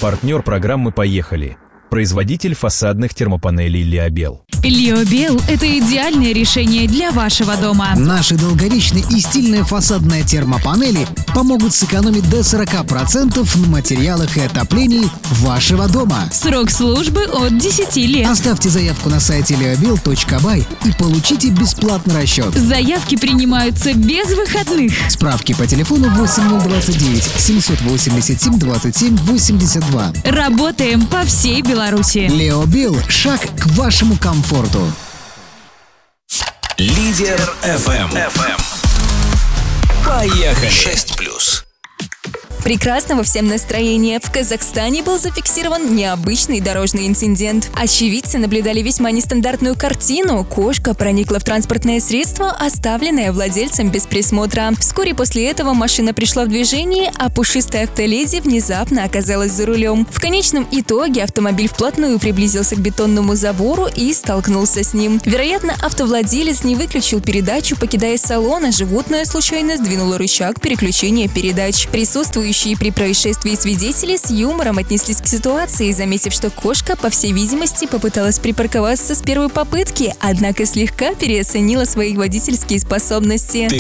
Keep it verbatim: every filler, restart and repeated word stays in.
Партнер программы «Поехали». Производитель фасадных термопанелей «Лиобел». «Лиобел» — это идеальное решение для вашего дома. Наши долговечные и стильные фасадные термопанели помогут сэкономить до сорок процентов на материалах и отоплении вашего дома. Срок службы от десяти лет. Оставьте заявку на сайте лиобел точка бай и получите бесплатный расчет. Заявки принимаются без выходных. Справки по телефону восемь ноль двадцать девять семьсот восемьдесят семь двадцать семь восемьдесят два. Работаем по всей Беларуси. Лиобел – шаг к вашему комфорту. Лидер эф эм. Поехали! шесть плюс. Прекрасного всем настроения. В Казахстане был зафиксирован необычный дорожный инцидент. Очевидцы наблюдали весьма нестандартную картину. Кошка проникла в транспортное средство, оставленное владельцем без присмотра. Вскоре после этого машина пришла в движение, а пушистая автоледи внезапно оказалась за рулем. В конечном итоге автомобиль вплотную приблизился к бетонному забору и столкнулся с ним. Вероятно, автовладелец не выключил передачу, покидая салон, а животное случайно сдвинуло рычаг переключения передач. Присутствующие при происшествии свидетели с юмором отнеслись к ситуации, заметив, что кошка, по всей видимости, попыталась припарковаться с первой попытки, однако слегка переоценила свои водительские способности.